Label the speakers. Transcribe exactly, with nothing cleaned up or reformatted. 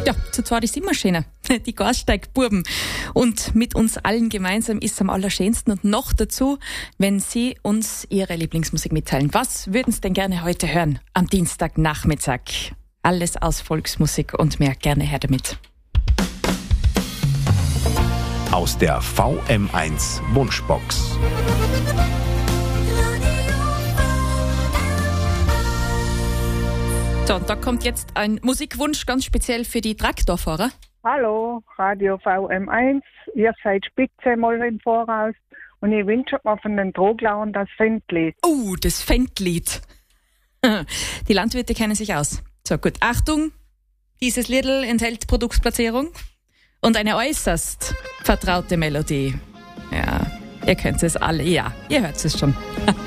Speaker 1: Ja, zu zwar die Simmerschäne, die Gasteigbuben. Und mit uns allen gemeinsam ist es am allerschönsten und noch dazu, wenn Sie uns Ihre Lieblingsmusik mitteilen. Was würden Sie denn gerne heute hören am Dienstagnachmittag? Alles aus Volksmusik und mehr. Gerne her damit.
Speaker 2: Aus der V M eins Wunschbox.
Speaker 1: So, und da kommt jetzt ein Musikwunsch ganz speziell für die Traktorfahrer.
Speaker 3: Hallo, Radio V M eins. Ihr seid spitze mal im Voraus. Und ich wünsche mir von den Droglauern das Fendlied.
Speaker 1: Oh, das Fendlied. Die Landwirte kennen sich aus. So, gut. Achtung, dieses Liedl enthält Produktplatzierung und eine äußerst vertraute Melodie. Ja, ihr kennt es alle. Ja, ihr hört es schon.